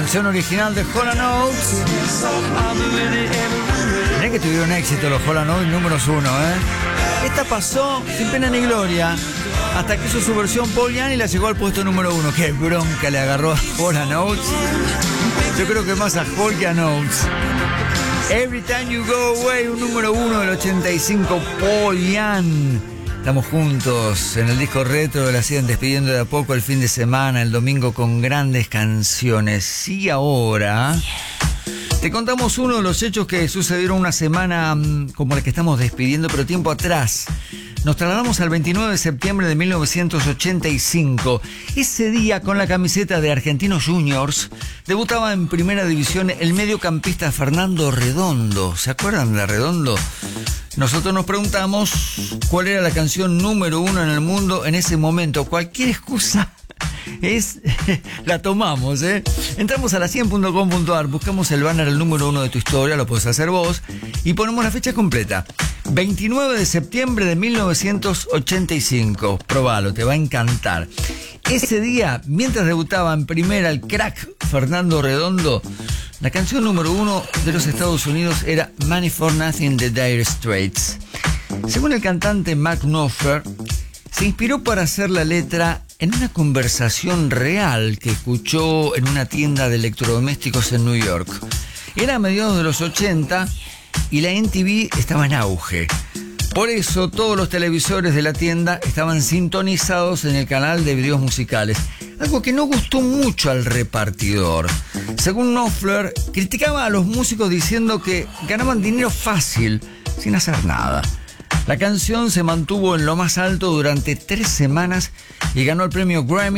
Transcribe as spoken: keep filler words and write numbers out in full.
versión original de Hall and Oates. Mirá que tuvieron éxito los Hall and Oates, números uno, ¿eh? Esta pasó sin pena ni gloria hasta que hizo su versión Paul Young y la llegó al puesto número uno. Qué bronca le agarró a Hall and Oates. Yo creo que más a Hall que a Oates. Every Time You Go Away, un número uno del ochenta y cinco, Paul Young. Estamos juntos en el disco retro de la siguen despidiendo de a poco el fin de semana, el domingo con grandes canciones. Y ahora te contamos uno de los hechos que sucedieron una semana como la que estamos despidiendo, pero tiempo atrás. Nos trasladamos al veintinueve de septiembre de mil novecientos ochenta y cinco. Ese día, con la camiseta de Argentinos Juniors, debutaba en primera división el mediocampista Fernando Redondo. ¿Se acuerdan de Redondo? Nosotros nos preguntamos cuál era la canción número uno en el mundo en ese momento. Cualquier excusa es la tomamos, ¿eh? Entramos a la cien punto com punto ar, buscamos el banner, el número uno de tu historia, lo puedes hacer vos, y ponemos la fecha completa. veintinueve de septiembre de mil novecientos ochenta y cinco. Probalo, te va a encantar. Ese día, mientras debutaba en primera el crack Fernando Redondo, la canción número uno de los Estados Unidos era Money for Nothing de Dire Straits. Según el cantante Mark Knopfler, se inspiró para hacer la letra en una conversación real que escuchó en una tienda de electrodomésticos en New York. Era a mediados de los ochenta y la M T V estaba en auge. Por eso todos los televisores de la tienda estaban sintonizados en el canal de videos musicales, algo que no gustó mucho al repartidor. Según Knopfler, criticaba a los músicos diciendo que ganaban dinero fácil, sin hacer nada. La canción se mantuvo en lo más alto durante tres semanas y ganó el premio Grammy